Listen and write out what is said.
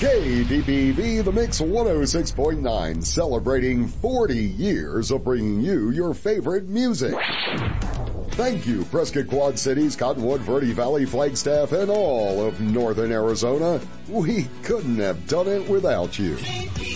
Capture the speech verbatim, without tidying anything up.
K D P V The Mix one oh six point nine, celebrating forty years of bringing you your favorite music. Thank you, Prescott Quad Cities, Cottonwood, Verde Valley, Flagstaff, and all of Northern Arizona. We couldn't have done it without you.